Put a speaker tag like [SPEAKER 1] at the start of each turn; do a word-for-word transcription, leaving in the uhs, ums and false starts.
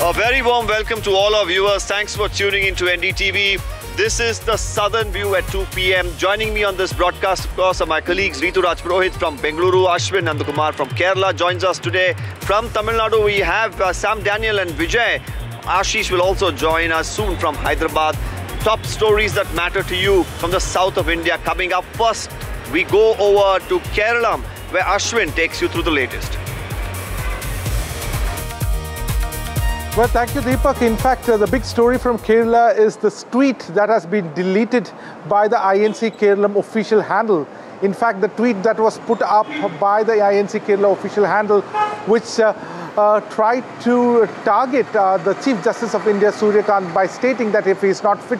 [SPEAKER 1] A very warm welcome to all our viewers. Thanks for tuning in to N D T V. This is the Southern View at two p m Joining me on this broadcast, of course, are my colleagues Ritu Raj Purohit from Bengaluru, Ashwin Nandakumar from Kerala joins us today. From Tamil Nadu, we have uh, Sam Daniel and Vijay. Ashish will also join us soon from Hyderabad. Top stories that matter to you from the south of India coming up. First, we go over to Kerala, where Ashwin takes you through the latest.
[SPEAKER 2] Well, thank you, Deepak. In fact, uh, the big story from Kerala is this tweet that has been deleted by the I N C Kerala official handle. In fact, the tweet that was put up by the I N C Kerala official handle, which uh, uh, tried to target uh, the Chief Justice of India, Surya Kant, by stating that if he is not fit